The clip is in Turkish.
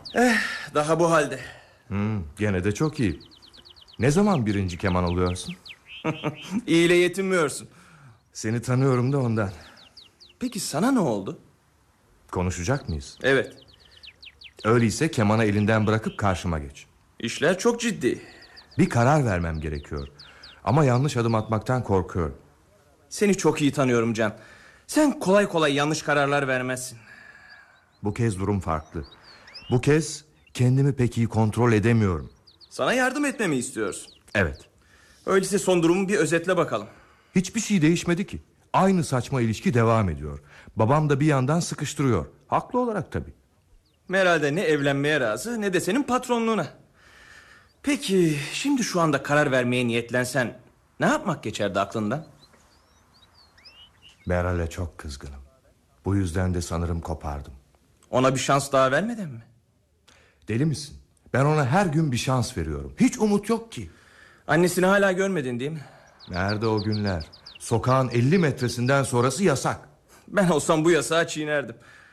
Daha bu halde. Gene de çok iyi. Ne zaman birinci keman oluyorsun? İyiyle yetinmiyorsun. Seni tanıyorum da ondan. Peki sana ne oldu? Konuşacak mıyız? Evet. Öyleyse kemanı elinden bırakıp karşıma geç. İşler çok ciddi. Bir karar vermem gerekiyor. Ama yanlış adım atmaktan korkuyorum. Seni çok iyi tanıyorum Can. Sen kolay kolay yanlış kararlar vermezsin. Bu kez durum farklı. Bu kez kendimi pek iyi kontrol edemiyorum. Sana yardım etmemi istiyorsun. Evet. Öyleyse son durumu bir özetle bakalım. Hiçbir şey değişmedi ki. Aynı saçma ilişki devam ediyor. Babam da bir yandan sıkıştırıyor. Haklı olarak tabii. Meral de ne evlenmeye razı ne de senin patronluğuna. Peki şimdi şu anda karar vermeye niyetlensen ne yapmak geçerdi aklından? Meral'e çok kızgınım. Bu yüzden de sanırım kopardım. Ona bir şans daha vermeden mi? Deli misin? Ben ona her gün bir şans veriyorum. Hiç umut yok ki. Annesini hala görmedin değil mi? Nerede o günler? Sokağın 50 metresinden sonrası yasak. Ben olsam bu yasağı çiğnerdim.